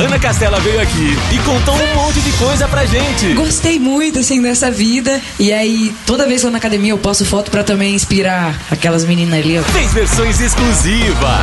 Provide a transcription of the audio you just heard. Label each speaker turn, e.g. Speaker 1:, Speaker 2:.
Speaker 1: Ana Castela veio aqui e contou um monte de coisa pra gente.
Speaker 2: Gostei muito, assim, dessa vida. E aí, toda vez que eu vou na academia, eu posto foto pra também inspirar aquelas meninas ali, ó.
Speaker 1: Fez versões exclusivas.